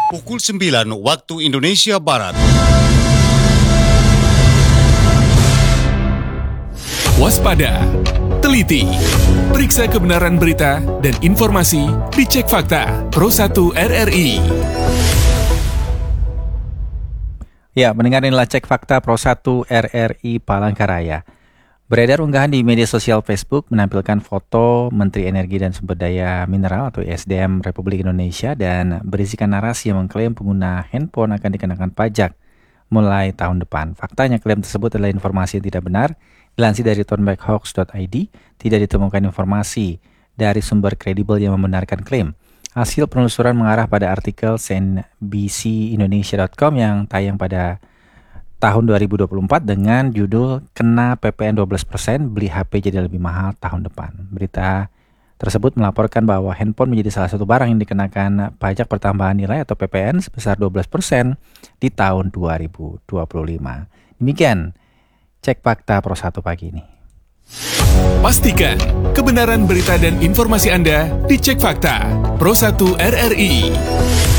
Pukul 9 waktu Indonesia Barat. Waspada, teliti, periksa kebenaran berita dan informasi di Cek Fakta Pro 1 RRI. Ya, mendengar inilah Cek Fakta Pro 1 RRI Palangkaraya. Beredar unggahan di media sosial Facebook menampilkan foto Menteri Energi dan Sumber Daya Mineral atau SDM Republik Indonesia dan berisikan narasi yang mengklaim pengguna handphone akan dikenakan pajak mulai tahun depan. Faktanya klaim tersebut adalah informasi yang tidak benar. Dilansir dari turnbackhoax.id, tidak ditemukan informasi dari sumber kredibel yang membenarkan klaim. Hasil penelusuran mengarah pada artikel cnbcindonesia.com yang tayang pada tahun 2024 dengan judul Kena PPN 12%, beli HP jadi lebih mahal tahun depan. Berita tersebut melaporkan bahwa handphone menjadi salah satu barang yang dikenakan pajak pertambahan nilai atau PPN sebesar 12% di tahun 2025. Demikian Cek Fakta Pro 1 pagi ini. Pastikan kebenaran berita dan informasi Anda di Cek Fakta Pro 1 RRI.